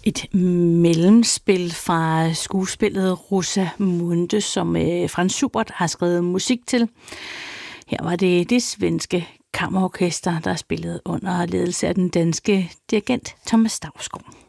Et mellemspil fra skuespillet Rosamunde, som Franz Schubert har skrevet musik til. Her var det svenske kammerorkester, der spillede under ledelse af den danske dirigent Thomas Dausgaard.